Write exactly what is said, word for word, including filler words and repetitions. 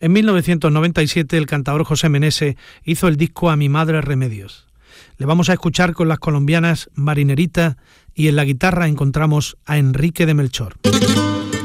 En mil novecientos noventa y siete el cantador José Meneses hizo el disco A mi madre remedios. Le vamos a escuchar con las colombianas Marinerita y en la guitarra encontramos a Enrique de Melchor.